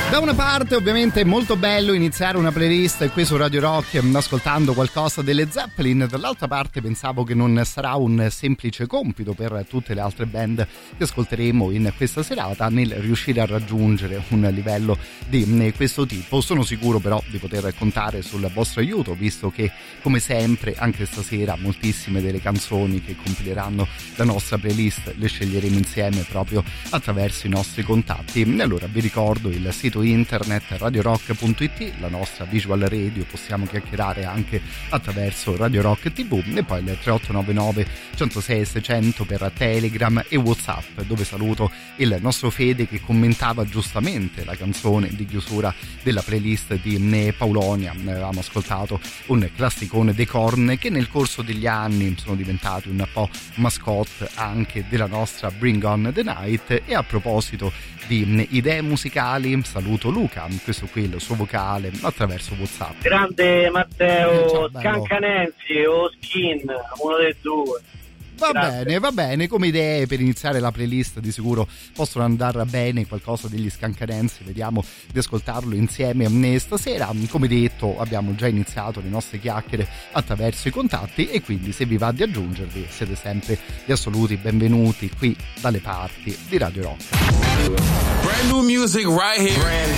Da una parte ovviamente è molto bello iniziare una playlist qui su Radio Rock ascoltando qualcosa delle Zeppelin, dall'altra parte pensavo che non sarà un semplice compito per tutte le altre band che ascolteremo in questa serata nel riuscire a raggiungere un livello di questo tipo. Sono sicuro però di poter contare sul vostro aiuto, visto che come sempre anche stasera moltissime delle canzoni che compileranno la nostra playlist le sceglieremo insieme proprio attraverso i nostri contatti. E allora vi ricordo il sito internet radiorock.it, la nostra visual radio, possiamo chiacchierare anche attraverso Radio Rock TV, e poi il 3899 106 600 per Telegram e WhatsApp, dove saluto il nostro Fede che commentava giustamente la canzone di chiusura della playlist di Paulonia. Avevamo ascoltato un classicone dei Korn che nel corso degli anni sono diventati un po' mascotte anche della nostra Bring On The Night. E a proposito di idee musicali, saluto Luca, questo qui il suo vocale attraverso WhatsApp. Grande Matteo, Scancanensi o Skin, uno dei due. Va bene, come idee per iniziare la playlist di sicuro possono andare bene qualcosa degli Scancanensi, vediamo di ascoltarlo insieme stasera. Come detto abbiamo già iniziato le nostre chiacchiere attraverso i contatti e quindi se vi va di aggiungervi siete sempre gli assoluti benvenuti qui dalle parti di Radio Rock. Brand new music right here. Brand